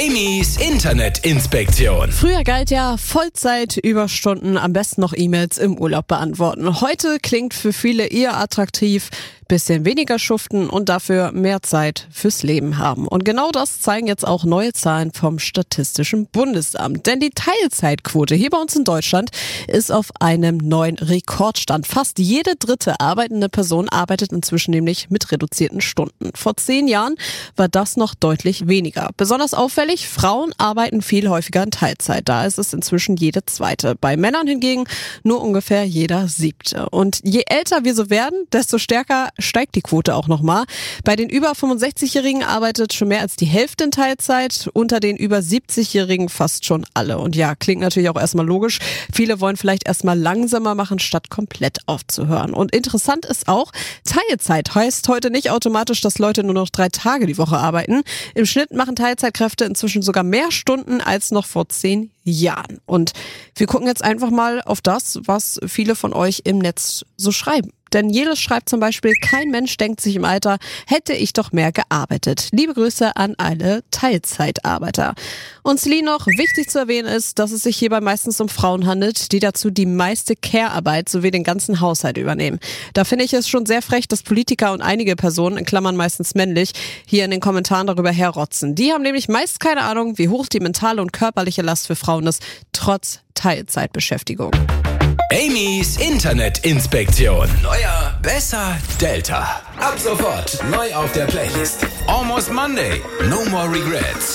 Amy's Internetinspektion. Früher galt ja Vollzeit, Überstunden, am besten noch E-Mails im Urlaub beantworten. Heute klingt für viele eher attraktiv, bisschen weniger schuften und dafür mehr Zeit fürs Leben haben. Und genau das zeigen jetzt auch neue Zahlen vom Statistischen Bundesamt. Denn die Teilzeitquote hier bei uns in Deutschland ist auf einem neuen Rekordstand. Fast jede dritte arbeitende Person arbeitet inzwischen nämlich mit reduzierten Stunden. Vor 10 Jahren war das noch deutlich weniger. Besonders auffällig, Frauen arbeiten viel häufiger in Teilzeit. Da ist es inzwischen jede zweite. Bei Männern hingegen nur ungefähr jeder siebte. Und je älter wir so werden, desto stärker steigt die Quote auch nochmal. Bei den über 65-Jährigen arbeitet schon mehr als die Hälfte in Teilzeit, unter den über 70-Jährigen fast schon alle. Und ja, klingt natürlich auch erstmal logisch. Viele wollen vielleicht erstmal langsamer machen, statt komplett aufzuhören. Und interessant ist auch, Teilzeit heißt heute nicht automatisch, dass Leute nur noch 3 Tage die Woche arbeiten. Im Schnitt machen Teilzeitkräfte inzwischen sogar mehr Stunden als noch vor 10 Jahren. Und wir gucken jetzt einfach mal auf das, was viele von euch im Netz so schreiben. Denn Jelis schreibt zum Beispiel, kein Mensch denkt sich im Alter, hätte ich doch mehr gearbeitet. Liebe Grüße an alle Teilzeitarbeiter. Und Celine noch, wichtig zu erwähnen ist, dass es sich hierbei meistens um Frauen handelt, die dazu die meiste Care-Arbeit sowie den ganzen Haushalt übernehmen. Da finde ich es schon sehr frech, dass Politiker und einige Personen, in Klammern meistens männlich, hier in den Kommentaren darüber herrotzen. Die haben nämlich meist keine Ahnung, wie hoch die mentale und körperliche Last für Frauen ist, trotz Teilzeitbeschäftigung. Amy's Internetinspektion. Neuer, besser, Delta. Ab sofort neu auf der Playlist. Almost Monday. No more regrets.